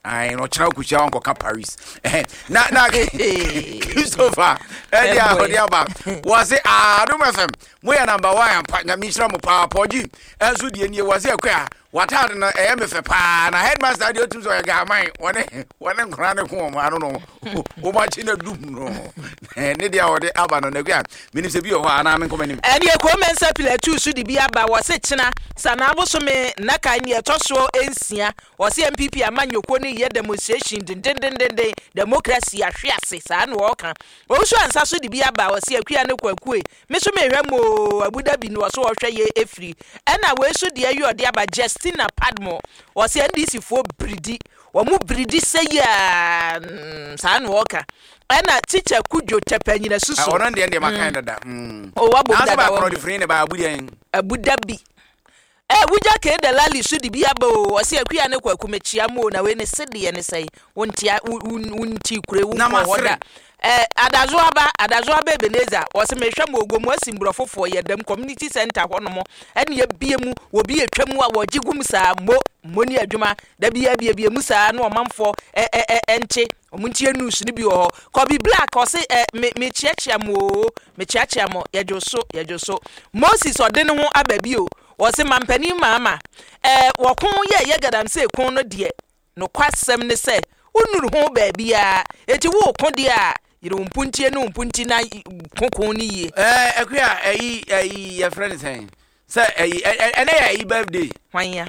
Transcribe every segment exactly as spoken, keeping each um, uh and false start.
ai no chira kuchia onko ka Paris eh na na Christopher eh dia ho dia ba was say Adom F M mo ya number one pa na mi chira mo pa poji enso die nie was say akwa watade na eh me fe pa na headmaster dey otum so ya ga man wone wone nkra ne ko mo anu no o ma chi na dum no eh ne dia wo de aba no na kwa minim se bi ho ana men ko manim ene e ko men sa pila two so di bi aba wo se china sana bo so me na kan ye toso ensia wo se M P P amanyoko ni ye demonstration din din din din democracy ahwe ase sa na wo kan wo so ansa so di bi aba wo se akua ne kwakue me so me hwemo abuda bi no wo so wo hwe ye efri ena we so de ayo de aba Justina Padmo wo se N D C fo bridi wo mu bridi se ya sa na wo kan ena teacher Kujo Chepanyina susu ono de de makanda da mm o wa bo da ba pro de free ne ba abuda abuda bi eh wuja ke de lali so di bia ba o se akua ne kwaku mechia mo na we ne sede ne sei wontia wonti kure wo ho da eh adazo aba adazo aba Ebeneza wo se mehwa mo ogomu asimbrofofo ye dem community center ho no mo ene ye bie mu wo bie twam a wo jigum sa mo moni adwuma da bia bia bia mu sa na omamfo eh eh enche omuntie news ni bi ho Kobe Black o se me me chiachia mo me chiachia mo yejoso yejoso Moses ode ne ho aba bi o wo se mampani mama eh wo kon ye ye gadam se kon no de no kwasem ne se unuru ho ba bia eti wo kon de a yiro mpuntie no mpunti na kokon ni ye eh akua ayi ayi your friend saying say ayi ene ayi birthday hwanya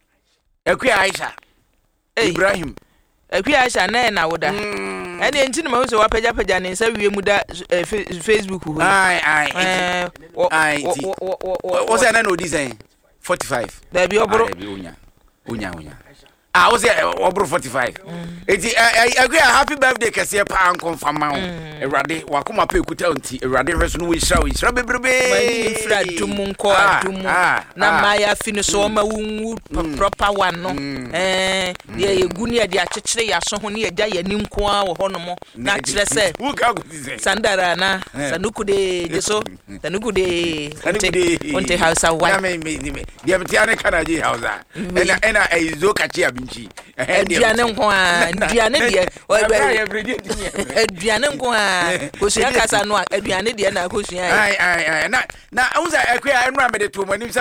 akua Aisha Ibrahim akua Aisha na na woda ene enti no ma so wapaja paja ne nsa wie mu da Facebook ho ai ai eh ai o se na no design forty-five da bi obro unya unya unya ah o se obro forty-five eti akua happy birthday kese pa an confirm ma Erade wakoma pe kuta nti Erade hweso no we hira we hira bebrebe mani infra dumu nko adumu na maya fini so ma wunwu proper one no eh ye yegu ne de akyekyere ya so ho ne agya ya ni nko a wo hono mo na kyere se sandara na sanuku de jeso sanuku de onte house wa na me me de mti ane kana ji house ena ena ezo kachi abinchi aduane nko a aduane de aduane nko a kosia kasa no aduane de na kosia ai ai ai na na unza akwa enra me de to manim